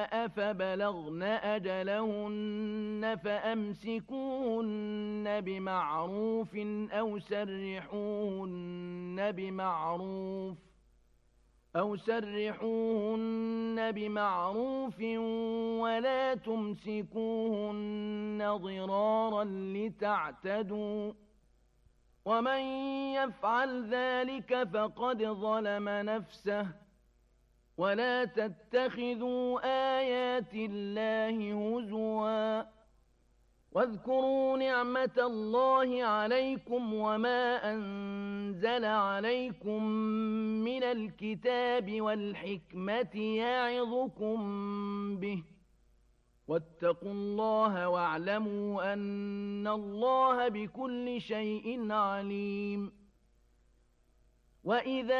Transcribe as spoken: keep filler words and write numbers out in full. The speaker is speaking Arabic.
فبلغن أجلهن فأمسكوهن بمعروف أو سرحوهن بمعروف أو سرحوهن بمعروف ولا تمسكوهن ضرارا لتعتدوا ومن يفعل ذلك فقد ظلم نفسه ولا تتخذوا آيات الله هزوا واذكروا نعمة الله عليكم وما أنزل عليكم من الكتاب والحكمة يعظكم به واتقوا الله واعلموا أن الله بكل شيء عليم. وإذا